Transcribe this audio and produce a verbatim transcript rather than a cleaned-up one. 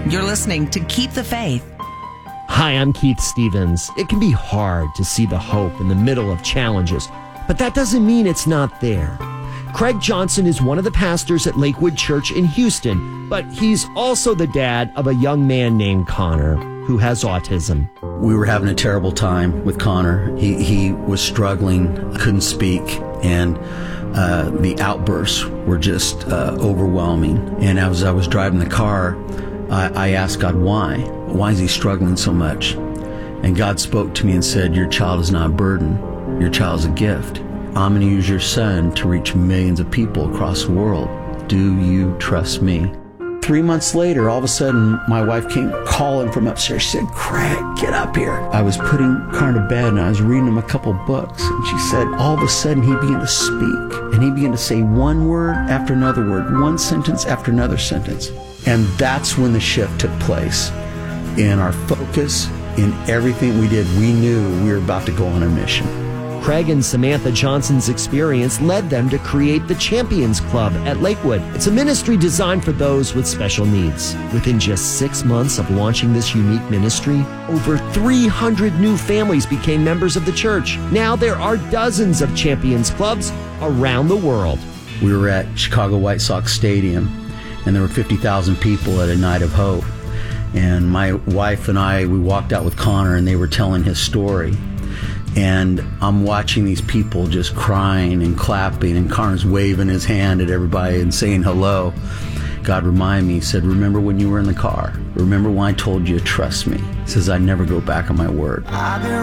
You're listening to Keep the Faith. Hi, I'm Keith Stevens. It can be hard to see the hope in the middle of challenges, but that doesn't mean it's not there. Craig Johnson is one of the pastors at Lakewood Church in Houston, but he's also the dad of a young man named Connor who has autism. We were having a terrible time with Connor. He he was struggling, couldn't speak, and uh, the outbursts were just uh, overwhelming. And as I was driving the car, I, I asked God, why? Why is he struggling so much? And God spoke to me and said, your child is not a burden. Your child is a gift. I'm going to use your son to reach millions of people across the world. Do you trust me? Three months later, all of a sudden, my wife came calling from upstairs. She said, Craig, get up here. I was putting Connor to bed and I was reading him a couple books. And she said, all of a sudden, he began to speak. And he began to say one word after another word, one sentence after another sentence. And that's when the shift took place. In our focus, in everything we did, we knew we were about to go on a mission. Craig and Samantha Johnson's experience led them to create the Champions Club at Lakewood. It's a ministry designed for those with special needs. Within just six months of launching this unique ministry, over three hundred new families became members of the church. Now there are dozens of Champions Clubs around the world. We were at Chicago White Sox Stadium, and there were fifty thousand people at a night of hope. And my wife and I, we walked out with Connor, and they were telling his story. And I'm watching these people just crying and clapping, and Connor's waving his hand at everybody and saying hello. God reminded me, he said, remember when you were in the car? Remember when I told you to trust me? He says, I never go back on my word.